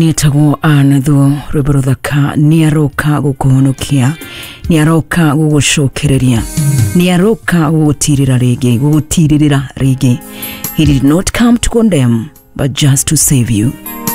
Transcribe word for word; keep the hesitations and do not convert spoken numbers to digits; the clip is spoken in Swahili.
Nietagwo Anathu Rwiborothaka niaroka gukuhonokia, niaroka gugucokereria, niaroka gugutirira ringi, gugutirira ringi. He did not come to condemn, but just to save you.